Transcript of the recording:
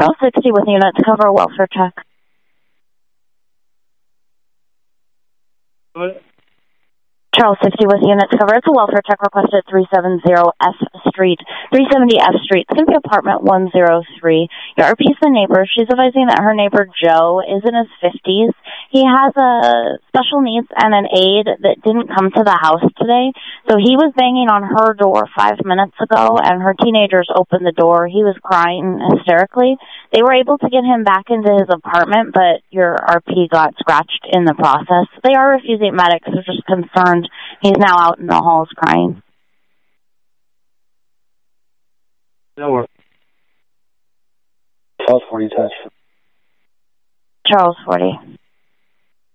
Charles 60 with unit to cover a welfare check. What? Charles 60 with unit to cover. It's a welfare check requested at 370 F Street. 370 F Street. It's going to be apartment 103. Your RP's the neighbor. She's advising that her neighbor Joe is in his 50s. He has a special needs and an aide that didn't come to the house today. So he was banging on her door 5 minutes ago, and her teenagers opened the door. He was crying hysterically. They were able to get him back into his apartment, but your RP got scratched in the process. They are refusing medics. They're just concerned. He's now out in the halls crying. No worries. Charles 40 touch. Charles 40.